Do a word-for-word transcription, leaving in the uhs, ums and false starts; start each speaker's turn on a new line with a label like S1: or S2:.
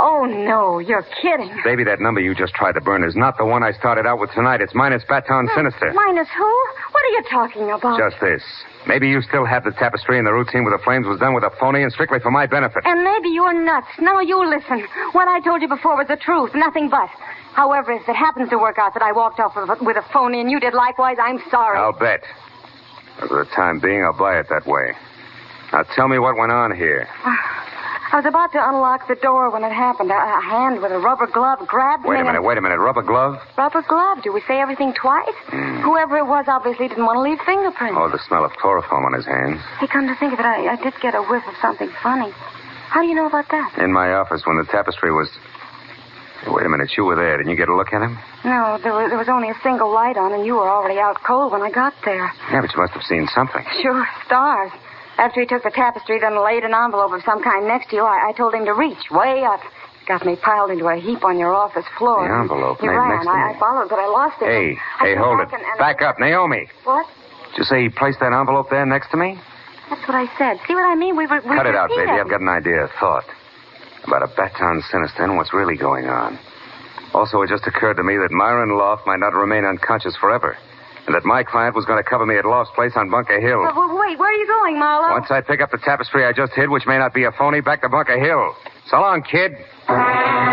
S1: Oh, no, you're kidding.
S2: Baby, that number you just tried to burn is not the one I started out with tonight. It's minus Baton Sinister.
S1: Minus who? What are you talking about?
S2: Just this. Maybe you still have the tapestry and the routine with the flames was done with a phony and strictly for my benefit.
S1: And maybe you're nuts. Now you listen. What I told you before was the truth, nothing but. However, if it happens to work out that I walked off with a, with a phony and you did likewise, I'm sorry.
S2: I'll bet. But for the time being, I'll buy it that way. Now tell me what went on here.
S1: I was about to unlock the door when it happened. A, a hand with a rubber glove grabbed
S2: Wait
S1: me.
S2: a minute,
S1: and...
S2: wait a minute. Rubber glove?
S1: Rubber glove? Do we say everything twice?
S2: Mm.
S1: Whoever it was obviously didn't want to leave fingerprints.
S2: Oh, the smell of chloroform on his hands.
S1: Hey, come to think of it, I, I did get a whiff of something funny. How do you know about that?
S2: In my office when the tapestry was... Wait a minute, you were there. Didn't you get a look at him?
S1: No, there was, there was only a single light on, and you were already out cold when I got there.
S2: Yeah, but you must have seen something.
S1: Sure, stars. After he took the tapestry, then laid an envelope of some kind next to you, I, I told him to reach way up. Got me piled into a heap on your office floor.
S2: The envelope
S1: he
S2: made
S1: ran.
S2: next to
S1: I,
S2: me.
S1: I followed, but I lost it.
S2: Hey,
S1: I
S2: hey, hold it.
S1: back, and, and
S2: back up, Naomi.
S1: What?
S2: Did you say he placed that envelope there next to me?
S1: That's what I said. See what I mean? We were... We
S2: Cut it
S1: were
S2: out, baby.
S1: here.
S2: I've got an idea, a thought. About a Baton Sinister and what's really going on. Also, it just occurred to me that Myron Loft might not remain unconscious forever. And that my client was going to cover me at Loft's place on Bunker Hill.
S1: But, but wait, where are you going, Marlo?
S2: Once I pick up the tapestry I just hid, which may not be a phony, back to Bunker Hill. So long, kid.